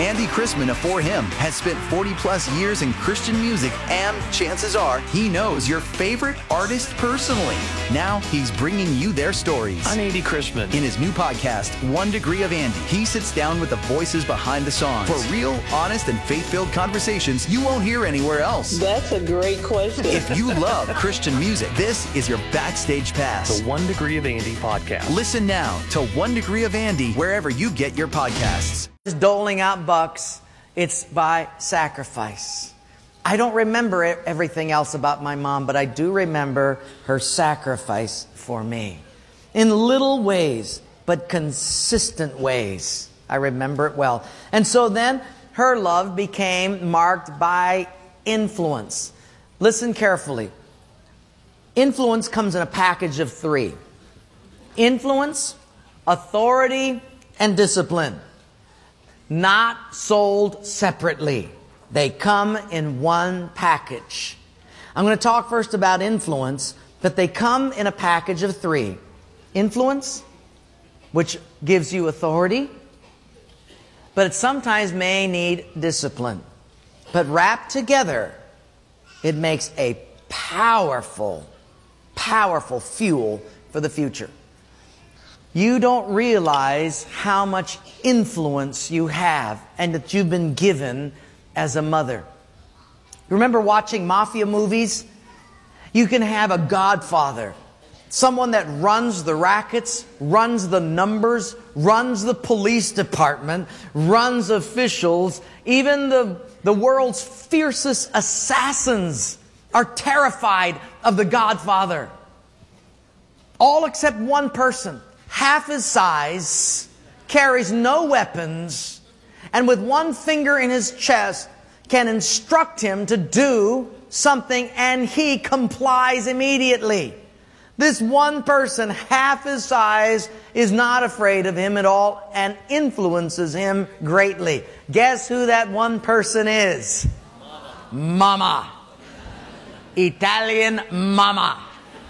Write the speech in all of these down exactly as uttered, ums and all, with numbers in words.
Andy Chrisman of For Him has spent forty plus years in Christian music, and chances are he knows your favorite artist personally. Now he's bringing you their stories. I'm Andy Chrisman. In his new podcast, One Degree of Andy, he sits down with the voices behind the songs for real, honest, and faith-filled conversations you won't hear anywhere else. That's a great question. If you love Christian music, this is your backstage pass. The One Degree of Andy podcast. Listen now to One Degree of Andy wherever you get your podcasts. Doling out bucks, it's by sacrifice. I don't remember everything else about my mom, but I do remember her sacrifice for me. In little ways, but consistent ways. I remember it well. And so then her love became marked by influence. Listen carefully. Influence comes in a package of three. Influence, authority, and discipline. Not sold separately. They come in one package. I'm going to talk first about influence, but they come in a package of three. Influence, which gives you authority, but it sometimes may need discipline. But wrapped together, it makes a powerful, powerful fuel for the future. You don't realize how much influence you have and that you've been given as a mother. Remember watching mafia movies? You can have a godfather, someone that runs the rackets, runs the numbers, runs the police department, runs officials. Even the, the world's fiercest assassins are terrified of the godfather. All except one person. Half his size, carries no weapons, and with one finger in his chest can instruct him to do something, and he complies immediately. This one person, half his size, is not afraid of him at all and influences him greatly. Guess who that one person is? Mama. Italian mama.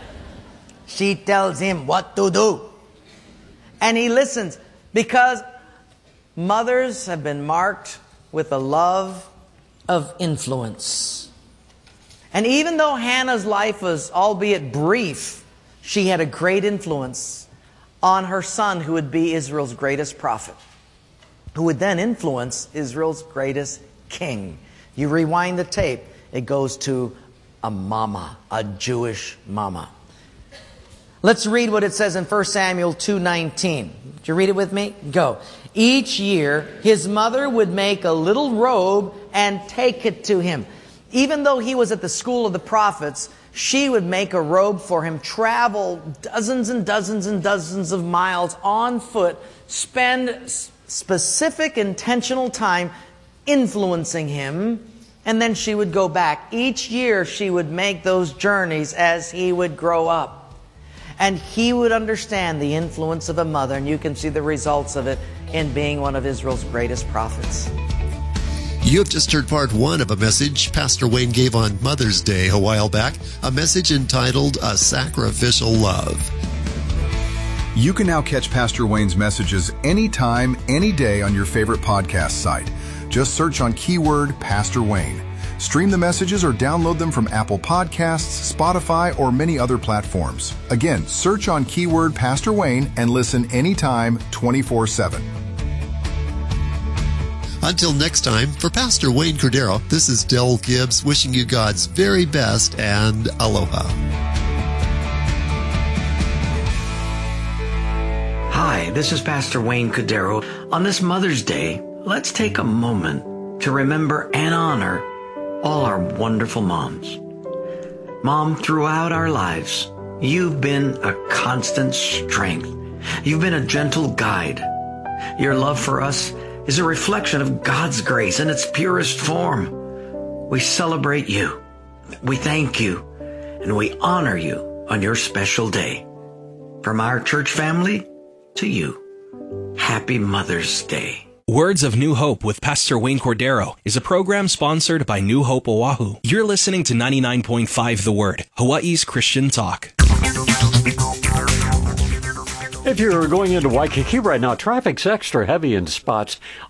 She tells him what to do. And he listens, because mothers have been marked with a love of influence. And even though Hannah's life was, albeit brief, she had a great influence on her son, who would be Israel's greatest prophet, who would then influence Israel's greatest king. You rewind the tape, it goes to a mama, a Jewish mama. Let's read what it says in First Samuel two nineteen. Did you read it with me? Go. Each year, his mother would make a little robe and take it to him. Even though he was at the school of the prophets, she would make a robe for him, travel dozens and dozens and dozens of miles on foot, spend specific intentional time influencing him, and then she would go back. Each year, she would make those journeys as he would grow up. And he would understand the influence of a mother, and you can see the results of it in being one of Israel's greatest prophets. You have just heard part one of a message Pastor Wayne gave on Mother's Day a while back, a message entitled A Sacrificial Love. You can now catch Pastor Wayne's messages anytime, any day on your favorite podcast site. Just search on keyword Pastor Wayne. Stream the messages or download them from Apple Podcasts, Spotify, or many other platforms. Again, search on keyword Pastor Wayne and listen anytime, twenty-four seven. Until next time, for Pastor Wayne Cordero, this is Del Gibbs wishing you God's very best and aloha. Hi, this is Pastor Wayne Cordero. On this Mother's Day, let's take a moment to remember and honor all our wonderful moms. Mom, throughout our lives, you've been a constant strength. You've been a gentle guide. Your love for us is a reflection of God's grace in its purest form. We celebrate you, we thank you, and we honor you on your special day. From our church family to you, happy Mother's Day. Words of New Hope with Pastor Wayne Cordero is a program sponsored by New Hope Oahu. You're listening to ninety-nine point five The Word, Hawaii's Christian talk. If you're going into Waikiki right now, traffic's extra heavy in spots